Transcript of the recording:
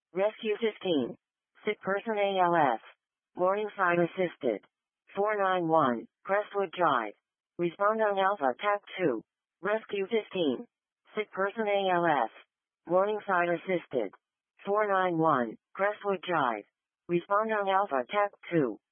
Rescue 15. Sick person ALS. Morningside assisted. 491, Crestwood Drive. Respond on Alpha TAC 2. Rescue 15. Sick person ALS. Morningside assisted. 491, Crestwood Drive. Respond on Alpha TAC 2.